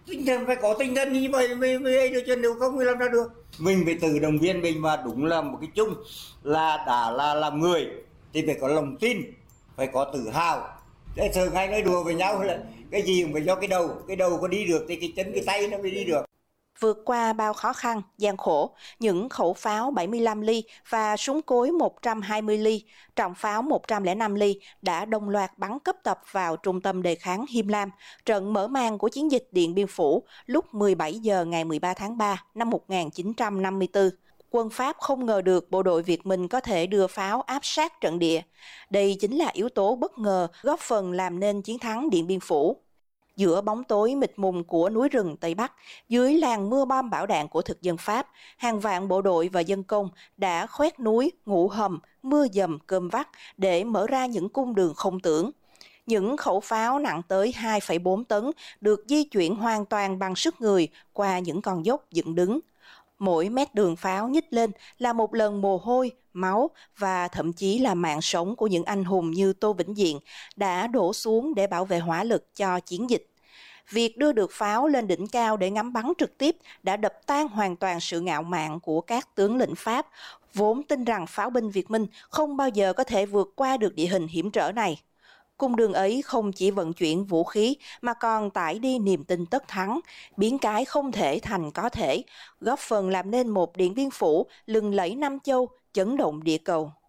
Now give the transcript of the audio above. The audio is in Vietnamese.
Tinh thần phải có tinh thần như vậy mới ấy được, chứ nếu không thì làm sao được. Mình phải tự động viên mình, và đúng là một cái chung là đã là làm người thì phải có lòng tin, phải có tự hào. Thế thường hay nói đùa với nhau là cái gì cũng phải do cái đầu có đi được thì cái chân cái tay nó mới đi được. Vượt qua bao khó khăn, gian khổ, những khẩu pháo 75 ly và súng cối 120 ly, trọng pháo 105 ly đã đồng loạt bắn cấp tập vào trung tâm đề kháng Him Lam, trận mở màn của chiến dịch Điện Biên Phủ lúc 17 giờ ngày 13 tháng 3 năm 1954. Quân Pháp không ngờ được bộ đội Việt Minh có thể đưa pháo áp sát trận địa. Đây chính là yếu tố bất ngờ góp phần làm nên chiến thắng Điện Biên Phủ. Giữa bóng tối mịt mùng của núi rừng Tây Bắc, dưới làn mưa bom bão đạn của thực dân Pháp, hàng vạn bộ đội và dân công đã khoét núi, ngụ hầm, mưa dầm cơm vắt để mở ra những cung đường không tưởng. Những khẩu pháo nặng tới 2,4 tấn được di chuyển hoàn toàn bằng sức người qua những con dốc dựng đứng. Mỗi mét đường pháo nhích lên là một lần mồ hôi, máu và thậm chí là mạng sống của những anh hùng như Tô Vĩnh Diện đã đổ xuống để bảo vệ hỏa lực cho chiến dịch. Việc đưa được pháo lên đỉnh cao để ngắm bắn trực tiếp đã đập tan hoàn toàn sự ngạo mạn của các tướng lĩnh Pháp, vốn tin rằng pháo binh Việt Minh không bao giờ có thể vượt qua được địa hình hiểm trở này. Cung đường ấy không chỉ vận chuyển vũ khí mà còn tải đi niềm tin tất thắng, biến cái không thể thành có thể, góp phần làm nên một Điện Biên Phủ lừng lẫy năm châu, chấn động địa cầu.